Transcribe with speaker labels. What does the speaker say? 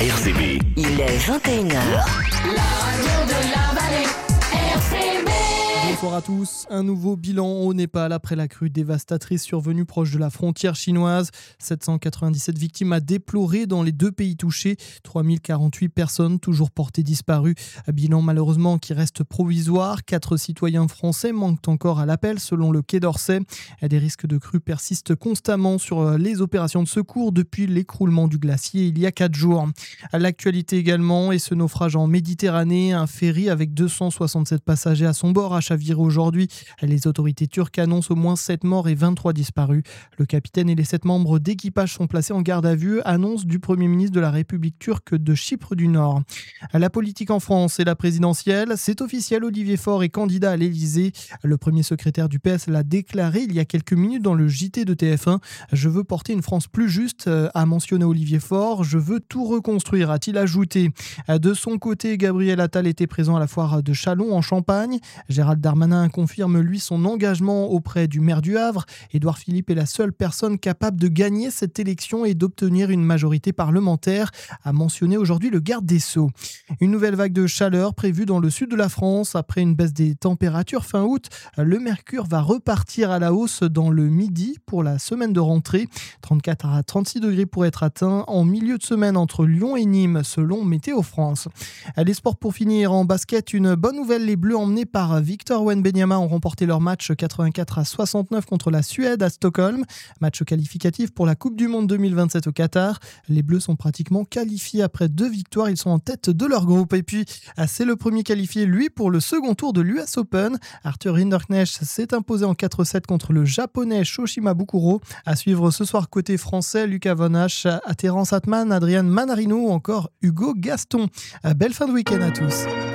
Speaker 1: RCB.
Speaker 2: Il est 21h.
Speaker 3: La radio de la vallée, RCB.
Speaker 4: Bonsoir à tous. Un nouveau bilan au Népal après la crue dévastatrice survenue proche de la frontière chinoise. 797 victimes à déplorer dans les deux pays touchés. 3048 personnes toujours portées disparues. Un bilan malheureusement qui reste provisoire. 4 citoyens français manquent encore à l'appel selon le Quai d'Orsay. Des risques de crue persistent constamment sur les opérations de secours depuis l'écroulement du glacier il y a 4 jours. À l'actualité également, et ce naufrage en Méditerranée, un ferry avec 267 passagers à son bord a chaviré aujourd'hui. Les autorités turques annoncent au moins 7 morts et 23 disparus. Le capitaine et les 7 membres d'équipage sont placés en garde à vue, annonce du Premier ministre de la République turque de Chypre du Nord. La politique en France et la présidentielle, c'est officiel, Olivier Faure est candidat à l'Élysée. Le premier secrétaire du PS l'a déclaré il y a quelques minutes dans le JT de TF1. « Je veux porter une France plus juste », a mentionné Olivier Faure. « Je veux tout reconstruire », a-t-il ajouté. De son côté, Gabriel Attal était présent à la foire de Châlons en Champagne. Gérald Darmanin confirme lui son engagement auprès du maire du Havre. Édouard Philippe est la seule personne capable de gagner cette élection et d'obtenir une majorité parlementaire, a mentionné aujourd'hui le garde des Sceaux. Une nouvelle vague de chaleur prévue dans le sud de la France. Après une baisse des températures fin août, le mercure va repartir à la hausse dans le midi pour la semaine de rentrée. 34 à 36 degrés pourraient être atteints en milieu de semaine entre Lyon et Nîmes, selon Météo France. Les sports pour finir en basket, une bonne nouvelle, les Bleus emmenés par Victor Wembanyama ont remporté leur match 84 à 69 contre la Suède à Stockholm. Match qualificatif pour la Coupe du Monde 2027 au Qatar. Les Bleus sont pratiquement qualifiés après 2 victoires. Ils sont en tête de leur groupe. Et puis, c'est le premier qualifié, lui, pour le second tour de l'US Open. Arthur Hinderknecht s'est imposé en 4-7 contre le japonais Shoshima Bukuro. À suivre ce soir côté français, Lucas Von Hache, Terence Atman, Adrian Manarino ou encore Hugo Gaston. Belle fin de week-end à tous.